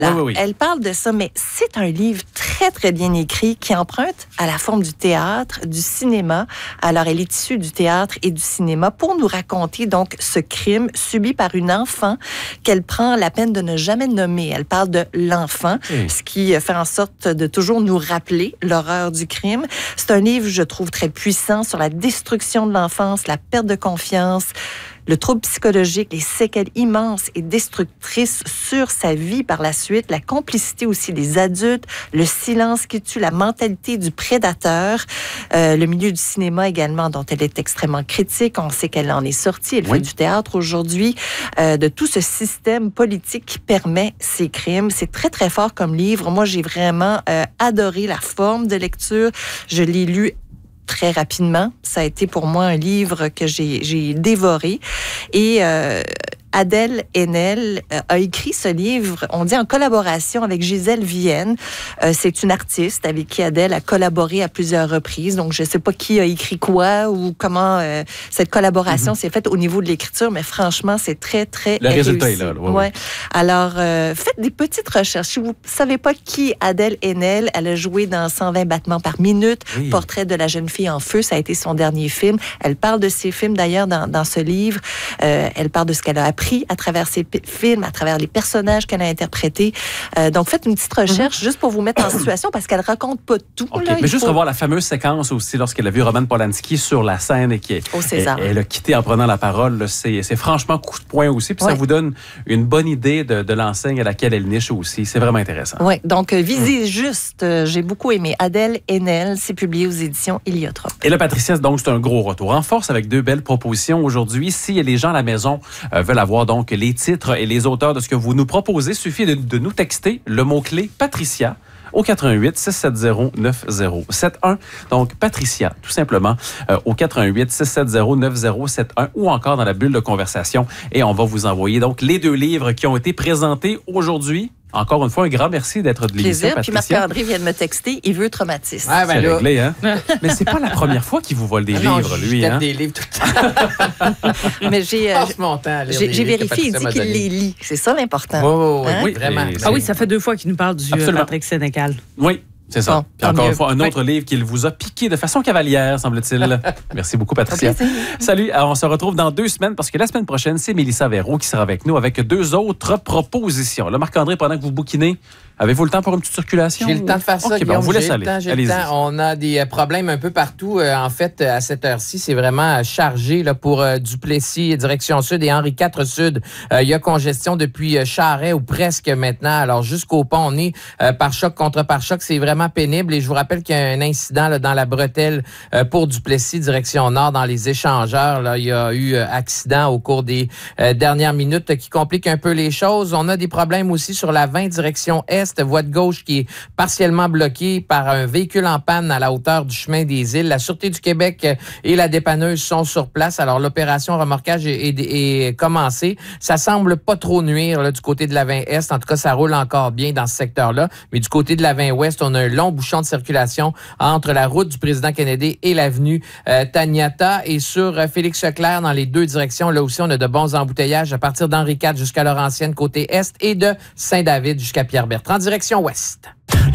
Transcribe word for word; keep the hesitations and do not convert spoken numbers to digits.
Oui, oui, oui. Elle parle de ça, mais c'est un livre très, très bien écrit qui emprunte à la forme du théâtre, du cinéma. Alors, elle est issue du théâtre et du cinéma pour nous raconter donc ce crime subi par une enfant qu'elle prend la peine de ne jamais nommer. Elle parle de l'enfant, mmh. ce qui fait en sorte de toujours nous rappeler l'horreur du crime. C'est un livre, je trouve, très puissant sur la destruction de l'enfance, la perte de confiance, le trouble psychologique, les séquelles immenses et destructrices sur sa vie par la suite, la complicité aussi des adultes, le silence qui tue, la mentalité du prédateur, euh, le milieu du cinéma également dont elle est extrêmement critique. On sait qu'elle en est sortie, elle oui. fait du théâtre aujourd'hui, euh, de tout ce système politique qui permet ces crimes. C'est très, très fort comme livre. Moi, j'ai vraiment euh, adoré la forme de lecture. Je l'ai lu très rapidement. Ça a été pour moi un livre que j'ai, j'ai dévoré. Et euh, Adèle Haenel a écrit ce livre, on dit en collaboration avec Gisèle Vienne. Euh, c'est une artiste avec qui Adèle a collaboré à plusieurs reprises. Donc, je ne sais pas qui a écrit quoi ou comment euh, cette collaboration mm-hmm. s'est faite au niveau de l'écriture, mais franchement, c'est très, très Le réussi. résultat est là. Ouais, ouais. Ouais. Alors, euh, faites des petites recherches. Si vous ne savez pas qui Adèle Haenel, elle a joué dans cent vingt battements par minute, oui. Portrait de la jeune fille en feu, ça a été son dernier film. Elle parle de ses films, d'ailleurs, dans, dans ce livre. Euh, elle parle de ce qu'elle a appris à travers ses p- films, à travers les personnages qu'elle a interprétés. Euh, donc, faites une petite recherche mm-hmm. juste pour vous mettre en situation parce qu'elle raconte pas tout. Okay. Là, Mais juste faut... revoir la fameuse séquence aussi lorsqu'elle a vu Roman Polanski sur la scène et qu'elle elle a quitté en prenant la parole. Là, c'est, c'est franchement coup de poing aussi. Puis ouais. ça vous donne une bonne idée de, de l'enseigne à laquelle elle niche aussi. C'est vraiment intéressant. Oui, donc euh, visez mm. juste. Euh, j'ai beaucoup aimé. Adèle Haenel, c'est publié aux éditions Héliotrope. Et là, Patricia, donc c'est un gros retour en force avec deux belles propositions aujourd'hui. Si les gens à la maison euh, veulent avoir donc les titres et les auteurs de ce que vous nous proposez, suffit de, de nous texter le mot-clé Patricia au quatre un huit six sept zéro neuf zéro sept un. Donc, Patricia, tout simplement, euh, au quatre un huit six sept zéro neuf zéro sept un ou encore dans la bulle de conversation. Et on va vous envoyer donc les deux livres qui ont été présentés aujourd'hui. Encore une fois, un grand merci d'être de l'émission, Patricia. Puis Marc-André vient de me texter, il veut traumatisme. Ah, ben c'est là... réglé, hein? Mais c'est pas la première fois qu'il vous vole des ah livres, non, lui, hein? des livres tout le temps. Mais j'ai, euh, mon temps j'ai, j'ai vérifié, il dit qu'il les lit. C'est ça l'important. Oh, oui, hein? oui, vraiment. Ah oui, ça fait deux fois qu'il nous parle du euh, Patrick Sénécal. Oui. C'est ça. Bon, Puis encore mieux. une fois, un autre oui. livre qu'il vous a piqué de façon cavalière, semble-t-il. Merci beaucoup, Patricia. Salut. Alors, on se retrouve dans deux semaines parce que la semaine prochaine, c'est Mélissa Véro qui sera avec nous avec deux autres propositions. Là, Marc-André, pendant que vous bouquinez, avez-vous le temps pour une petite circulation? J'ai le temps de faire ça, okay, Guillaume. Ben on vous laisse j'ai aller. Le temps, j'ai Allez-y. le temps. On a des problèmes un peu partout. Euh, en fait, à cette heure-ci, c'est vraiment chargé là, pour euh, Duplessis, direction sud et Henri quatre sud. Euh, il y a congestion depuis euh, Charest ou presque maintenant. Alors, jusqu'au pont, on est euh, par choc contre par choc. C'est vraiment pénible. Et je vous rappelle qu'il y a un incident là, dans la bretelle euh, pour Duplessis, direction nord, dans les échangeurs. Là, il y a eu euh, accident au cours des euh, dernières minutes euh, qui complique un peu les choses. On a des problèmes aussi sur la vingt, direction est, voie de gauche qui est partiellement bloqué par un véhicule en panne à la hauteur du chemin des Îles. La Sûreté du Québec et la dépanneuse sont sur place. Alors, l'opération remorquage est, est, est commencée. Ça semble pas trop nuire là, du côté de la vingt Est. En tout cas, ça roule encore bien dans ce secteur-là. Mais du côté de la vingt Ouest, on a un long bouchon de circulation entre la route du président Kennedy et l'avenue euh, Taniata. Et sur euh, Félix Leclerc, dans les deux directions, là aussi, on a de bons embouteillages à partir d'Henri quatre jusqu'à Laurentienne côté Est et de Saint-David jusqu'à Pierre-Bertrand, direction Ouest.